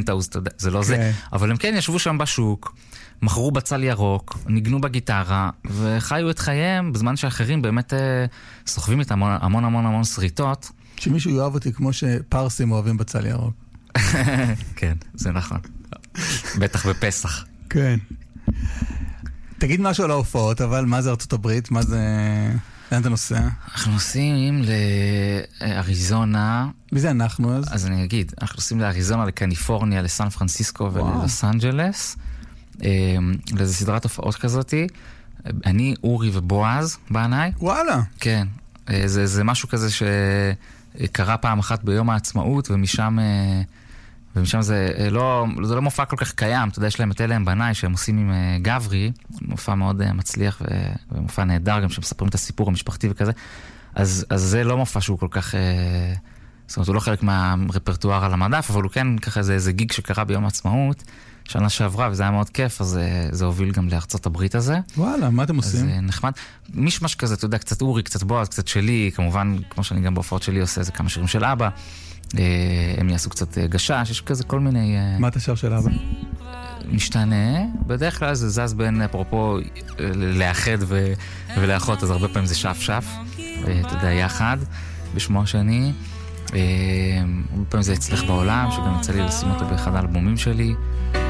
פנטהאוז, זה לא זה, אבל הם כן ישבו שם בשוק, מכרו בצל ירוק, ניגנו בגיטרה, וחיו את חייהם בזמן שאחרים באמת סוחבים איתם המון המון המון שריטות. שמישהו יאהב אותי כמו שפרסים אוהבים בצל ירוק. כן, זה נכון. בטח בפסח. כן. תגיד משהו על ההופעות, אבל מה זה ארצות הברית? מה זה... לאן אתה נוסע? אנחנו נוסעים לאריזונה. מי זה אנחנו אז? אז אני אגיד, אנחנו נוסעים לאריזונה, לקליפורניה, לסן פרנסיסקו וללוס אנג'לס. לאיזו סדרת הופעות כזאת. אני, אורי ובועז בעיניי. וואלה. כן. זה משהו כזה שקרה פעם אחת ביום העצמאות, ומשם זה לא מופע כל כך קיים. אתה יודע, יש להם את אלה הם בנאי שהם עושים עם גברי, מופע מאוד מצליח ומופע נהדר, גם שמספרים את הסיפור המשפחתי וכזה. אז זה לא מופע שהוא כל כך... זאת אומרת, הוא לא חלק מהרפרטואר על המדף, אבל הוא כן ככה איזה גיג שקרה ביום העצמאות, שנה שעברה, וזה היה מאוד כיף, אז זה הוביל גם לארצות הברית הזה. וואלה, מה אתם עושים? זה נחמד. מישמש כזה, אתה יודע, קצת אורי, קצת בועז, קצת שלי, כמובן, כמו שאני גם בהופעות שלי עושה, זה כמה שירים של אבא. הם יעשו קצת גשש, יש כזה כל מיני... מה אתה שר של אבא? משתנה. בדרך כלל זה זז בין, אפרופו, לאחד ולאחות, אז הרבה פעמים זה שף, אתה יודע, יחד, בשמו השני. הרבה פעמים זה אצלך בעולם, שגם יצא לי לשים אותו באחד האלבומים שלי.